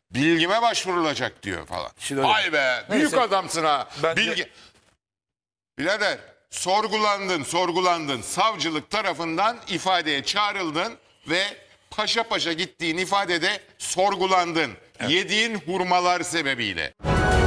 bilgime başvurulacak diyor falan. Şimdi öyle. Vay be büyük Neyse. adamsın ha. Bence- Birader sorgulandın. Savcılık tarafından ifadeye çağrıldın ve paşa paşa gittiğin ifadede sorgulandın. Yediğin hurmalar sebebiyle.